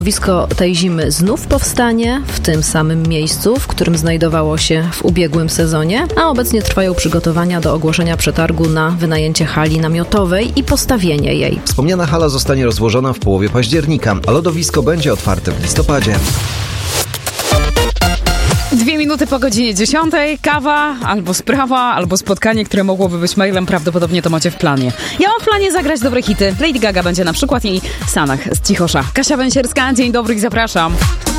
Lodowisko tej zimy znów powstanie w tym samym miejscu, w którym znajdowało się w ubiegłym sezonie, a obecnie trwają przygotowania do ogłoszenia przetargu na wynajęcie hali namiotowej i postawienie jej. Wspomniana hala zostanie rozłożona w połowie października, a lodowisko będzie otwarte w listopadzie. 2 minuty po godzinie 10. Kawa, albo sprawa, albo spotkanie, które mogłoby być mailem, prawdopodobnie to macie w planie. Ja mam w planie zagrać dobre hity. Lady Gaga będzie na przykład i Sanach z Cichosza. Kasia Węsierska, dzień dobry i zapraszam.